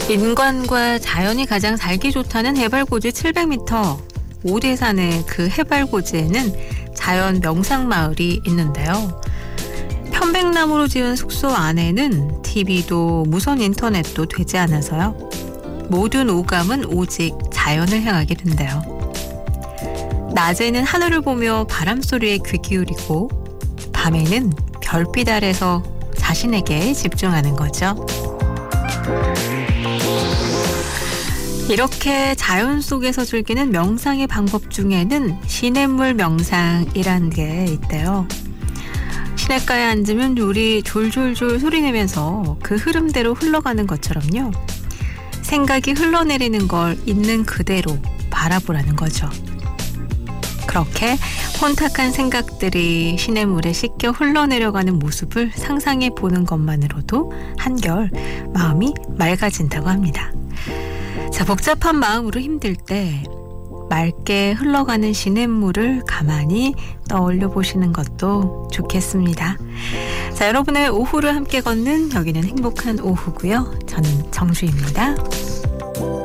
인간과 자연이 가장 살기 좋다는 해발고지 700m. 오대산의 그 해발고지에는 자연 명상마을이 있는데요. 편백나무로 지은 숙소 안에는 TV도 무선 인터넷도 되지 않아서요. 모든 오감은 오직 자연을 향하게 된대요. 낮에는 하늘을 보며 바람소리에 귀 기울이고 밤에는 별빛 아래서 자신에게 집중하는 거죠. 이렇게 자연 속에서 즐기는 명상의 방법 중에는 시냇물 명상이라는 게 있대요. 시냇가에 앉으면 물이 졸졸졸 소리내면서 그 흐름대로 흘러가는 것처럼요. 생각이 흘러내리는 걸 있는 그대로 바라보라는 거죠. 그렇게 혼탁한 생각들이 시냇물에 씻겨 흘러내려가는 모습을 상상해 보는 것만으로도 한결 마음이 맑아진다고 합니다. 자, 복잡한 마음으로 힘들 때 맑게 흘러가는 시냇물을 가만히 떠올려 보시는 것도 좋겠습니다. 자, 여러분의 오후를 함께 걷는 여기는 행복한 오후고요. 저는 정주입니다.